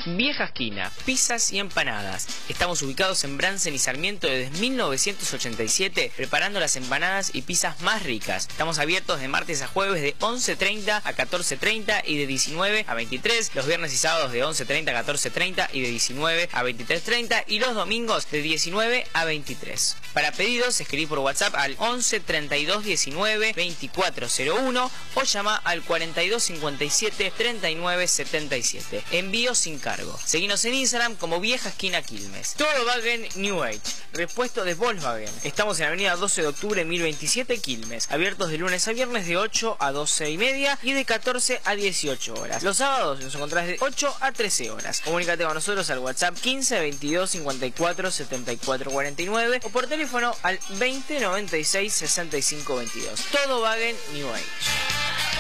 Vieja Esquina, pizzas y empanadas. Estamos ubicados en Bransen y Sarmiento desde 1987, preparando las empanadas y pizzas más ricas. Estamos abiertos de martes a jueves de 11:30 a 14:30 y de 19 a 23, los viernes y sábados de 11:30 a 14:30 y de 19 a 23:30 y los domingos de 19 a 23. Para pedidos, escribí por WhatsApp al 11 32 19 2401 o llama al 42 57 39 77. Envío sin cargo. Seguinos en Instagram como Vieja Esquina Quilmes. Todo Wagen New Age, repuesto de Volkswagen. Estamos en avenida 12 de octubre 1027 Quilmes, abiertos de lunes a viernes de 8 a 12:30 y de 14 a 18 horas. Los sábados nos encontrás de 8 a 13 horas. Comunícate con nosotros al WhatsApp 15 22 54 74 49 o por teléfono al 20 96 65 22. Todo Wagen New Age.